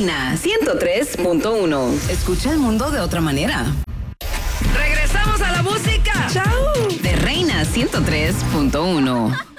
Reina 103.1. Escucha el mundo de otra manera. Regresamos a la música. ¡Chao! De Reina 103.1.